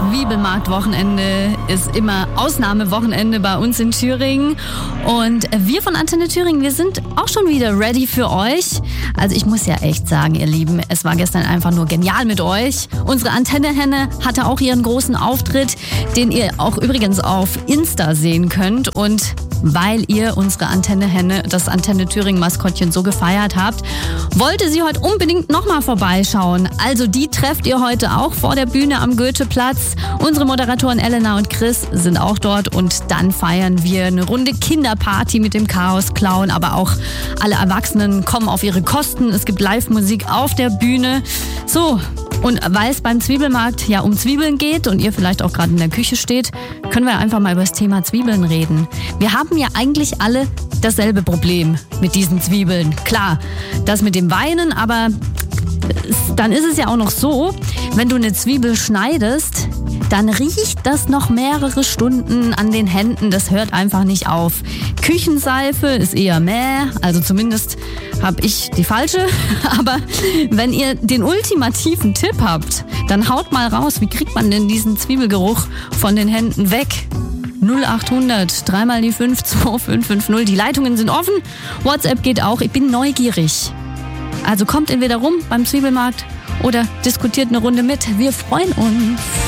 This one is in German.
Zwiebelmarktwochenende ist immer Ausnahmewochenende bei uns in Thüringen. Und wir von Antenne Thüringen, wir sind auch schon wieder ready für euch. Also ich muss ja echt sagen, ihr Lieben, es war gestern einfach nur genial mit euch. Unsere Antenne-Henne hatte auch ihren großen Auftritt, den ihr auch übrigens auf Insta sehen könnt. Und weil ihr unsere Antenne-Henne, das Antenne Thüringen-Maskottchen, so gefeiert habt, wollte sie heute unbedingt nochmal vorbeischauen. Also die trefft ihr heute auch vor der Bühne am Goetheplatz. Unsere Moderatoren Elena und Chris sind auch dort und dann feiern wir eine Runde Kinderparty mit dem Chaos-Clown, aber auch alle Erwachsenen kommen auf ihre Kosten. Es gibt Live-Musik auf der Bühne. So, und weil es beim Zwiebelmarkt ja um Zwiebeln geht und ihr vielleicht auch gerade in der Küche steht, können wir einfach mal über das Thema Zwiebeln reden. Wir haben ja eigentlich alle dasselbe Problem mit diesen Zwiebeln. Klar, das mit dem Weinen, aber dann ist es ja auch noch so, wenn du eine Zwiebel schneidest, dann riecht das noch mehrere Stunden an den Händen. Das hört einfach nicht auf. Küchenseife ist eher mäh, also zumindest habe ich die falsche. Aber wenn ihr den ultimativen Tipp habt, dann haut mal raus, wie kriegt man denn diesen Zwiebelgeruch von den Händen weg? 0800 3 mal die 5 2550. Die Leitungen sind offen, WhatsApp geht auch. Ich bin neugierig. Also kommt entweder rum beim Zwiebelmarkt oder diskutiert eine Runde mit. Wir freuen uns.